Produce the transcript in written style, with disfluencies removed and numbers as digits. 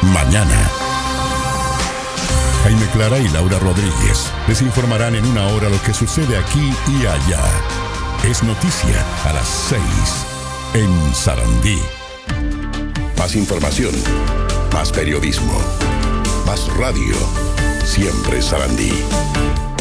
mañana. Jaime Clara y Laura Rodríguez les informarán en una hora lo que sucede aquí y allá. Es noticia a las 6 en Sarandí. Más información, más periodismo, más radio. Siempre Sarandí.